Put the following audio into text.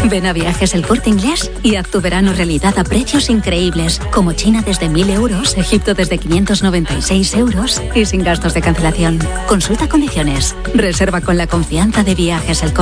Ven a Viajes El Corte Inglés y haz tu verano realidad a precios increíbles, como China desde 1.000 euros, Egipto desde 596 euros y sin gastos de cancelación. Consulta condiciones. Reserva con la confianza de Viajes El Corte